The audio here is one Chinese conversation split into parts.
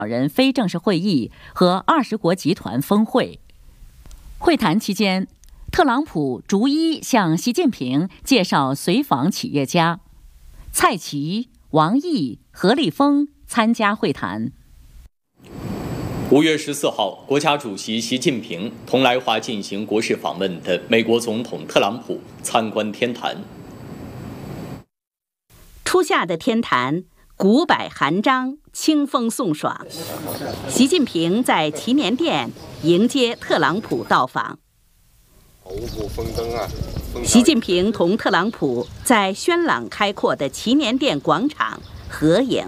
人非正式会议和20国集团峰会。会谈期间，特朗普逐一向习近平介绍随访企业家，蔡奇、王毅、何立峰参加会谈。 5月14号，国家主席习近平同来华进行国事访问的美国总统特朗普参观天坛。 初夏的天坛，古柏含章，清风送爽。习近平在祈年殿迎接特朗普到访。习近平同特朗普在轩朗开阔的祈年殿广场合影。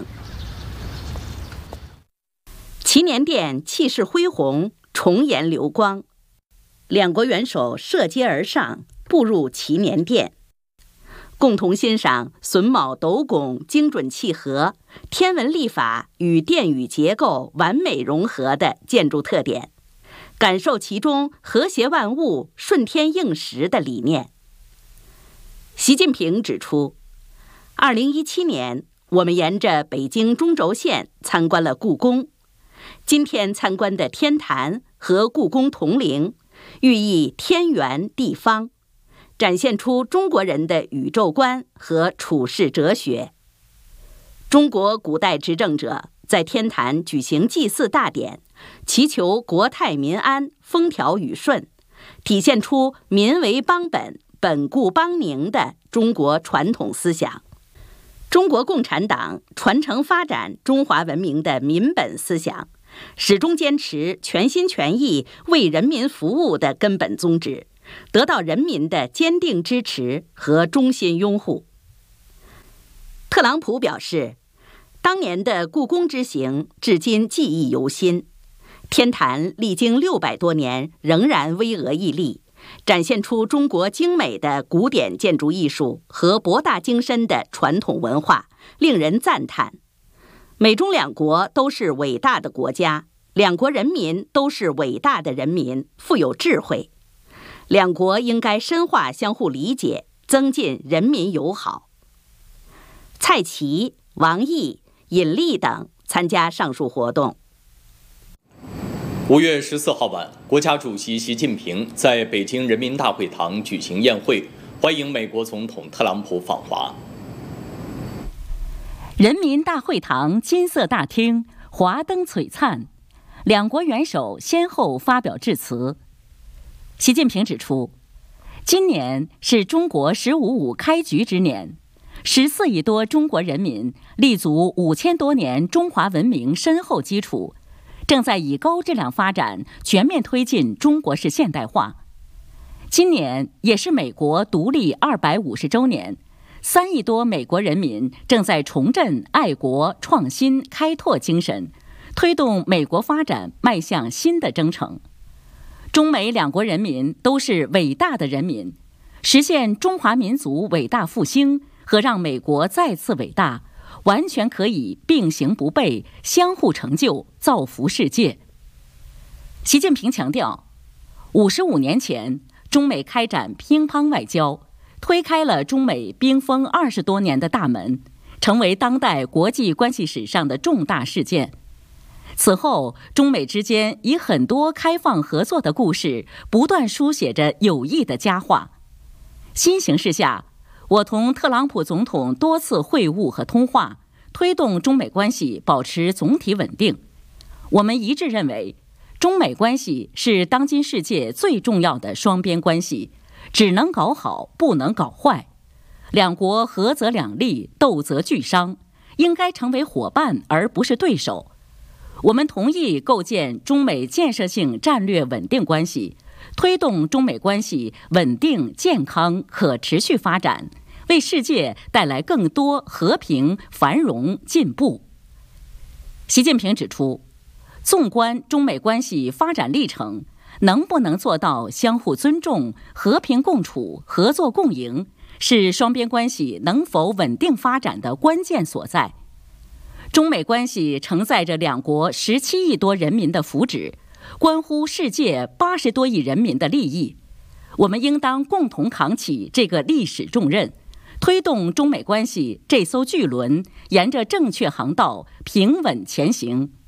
祈年殿气势恢宏，重檐流光，两国元首涉阶而上，步入祈年殿，共同欣赏榫卯斗拱精准契合、天文历法与殿宇结构完美融合的建筑特点，感受其中和谐万物、顺天应时的理念。习近平指出，2017年我们沿着北京中轴线参观了故宫，今天参观的天坛和故宫同龄，寓意天圆地方，展现出中国人的宇宙观和处世哲学。中国古代执政者在天坛举行祭祀大典，祈求国泰民安、风调雨顺，体现出民为邦本、本固邦宁的中国传统思想。中国共产党传承发展中华文明的民本思想，始终坚持全心全意为人民服务的根本宗旨，得到人民的坚定支持和衷心拥护。特朗普表示，当年的故宫之行至今记忆犹新，天坛历经600多年仍然巍峨屹立，展现出中国精美的古典建筑艺术和博大精深的传统文化，令人赞叹。美中两国都是伟大的国家，两国人民都是伟大的人民，富有智慧。两国应该深化相互理解，增进人民友好。蔡奇、王毅、尹力等参加上述活动。 5月14号晚，国家主席习近平在北京人民大会堂举行宴会，欢迎美国总统特朗普访华。 人民大会堂金色大厅华灯璀璨，两国元首先后发表致辞。习近平指出，今年是中国“15+5”开局之年，14亿多中国人民立足5000多年中华文明深厚基础，正在以高质量发展全面推进中国式现代化。今年也是美国独立250周年，3亿多美国人民正在重振爱国、创新、开拓精神，推动美国发展迈向新的征程。中美两国人民都是伟大的人民，实现中华民族伟大复兴和让美国再次伟大，完全可以并行不悖，相互成就，造福世界。习近平强调，55年前，中美开展乒乓外交，推开了中美冰封20多年的大门，成为当代国际关系史上的重大事件。此后，中美之间以很多开放合作的故事，不断书写着友谊的佳话。新形势下，我同特朗普总统多次会晤和通话，推动中美关系保持总体稳定。我们一致认为，中美关系是当今世界最重要的双边关系，只能搞好，不能搞坏。两国合则两利，斗则俱伤，应该成为伙伴而不是对手。我们同意构建中美建设性战略稳定关系，推动中美关系稳定、健康、可持续发展，为世界带来更多和平、繁荣、进步。习近平指出，纵观中美关系发展历程，能不能做到相互尊重、和平共处、合作共赢，是双边关系能否稳定发展的关键所在。中美关系承载着两国17亿多人民的福祉，关乎世界80多亿人民的利益。我们应当共同扛起这个历史重任，推动中美关系这艘巨轮沿着正确航道平稳前行。